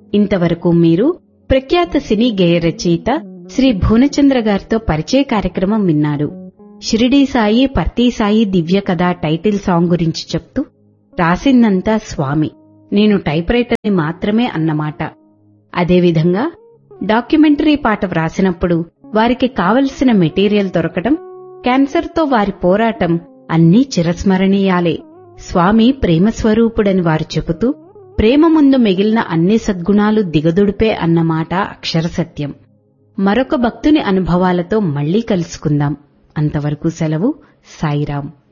ఇంతవరకు మీరు ప్రఖ్యాత సినీ గేయ రచయిత శ్రీ భువనచంద్ర గారితో పరిచయ కార్యక్రమం విన్నారు. షిరిడీ సాయి పర్తీ సాయి దివ్య కథ టైటిల్ సాంగ్ గురించి చెప్తూ, రాసిందంతా స్వామి, నేను టైప్ రైటర్ని మాత్రమే అన్నమాట. అదేవిధంగా డాక్యుమెంటరీ పాట వ్రాసినప్పుడు వారికి కావలసిన మెటీరియల్ దొరకడం, క్యాన్సర్తో వారి పోరాటం అన్నీ చిరస్మరణీయాలే. స్వామి ప్రేమస్వరూపుడని వారు చెబుతూ, ప్రేమ ముందు మిగిలిన అన్ని సద్గుణాలు దిగదుడిపే అన్నమాట అక్షరసత్యం. మరొక భక్తుని అనుభవాలతో మళ్లీ కలుసుకుందాం. అంతవరకు సెలవు. సాయిరాం.